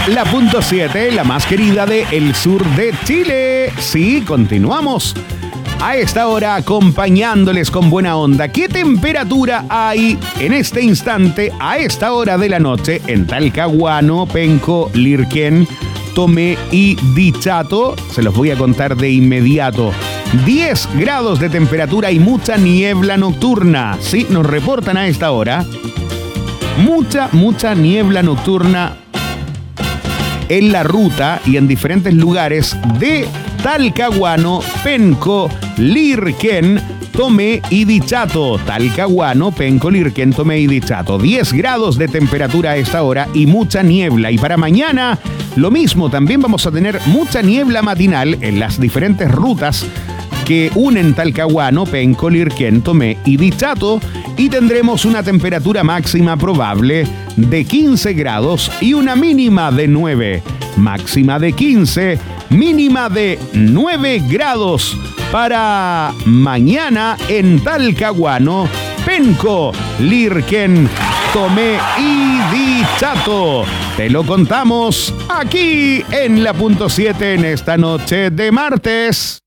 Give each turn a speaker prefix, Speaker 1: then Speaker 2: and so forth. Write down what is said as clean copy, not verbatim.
Speaker 1: la punto 7, la más querida de el sur de Chile. Sí, continuamos a esta hora acompañándoles con buena onda. ¿Qué temperatura hay en este instante, a esta hora de la noche, en Talcahuano, Penco, Lirquén, Tomé y Dichato? Se los voy a contar de inmediato. 10 grados de temperatura y mucha niebla nocturna. Sí, nos reportan a esta hora. Mucha niebla nocturna en la ruta y en diferentes lugares de Talcahuano, Penco, Lirquén, Tomé y Dichato. Talcahuano, Penco, Lirquén, Tomé y Dichato. 10 grados de temperatura a esta hora y mucha niebla. Y para mañana, lo mismo, también vamos a tener mucha niebla matinal en las diferentes rutas que unen Talcahuano, Penco, Lirquén, Tomé y Dichato, y tendremos una temperatura máxima probable de 15 grados y una mínima de 9. Máxima de 15, mínima de 9 grados para mañana en Talcahuano, Penco, Lirquén, Tomé y Dichato. Te lo contamos aquí en la punto 7 en esta noche de martes.